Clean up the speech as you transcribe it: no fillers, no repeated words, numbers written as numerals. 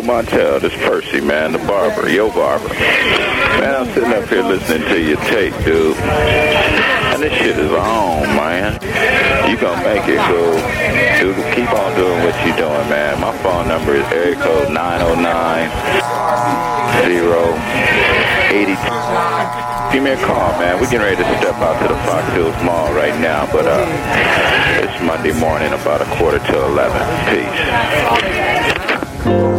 Montel, this Percy, man, the barber, your barber. Man, I'm sitting up here listening to your tape, dude. And this shit is on, man. You gonna make it, so dude, keep on doing what you doing, man. My phone number is area code 909-082. Give me a call, man. We're getting ready to step out to the Fox Hills Mall right now, but it's Monday morning, about 11:15. Peace.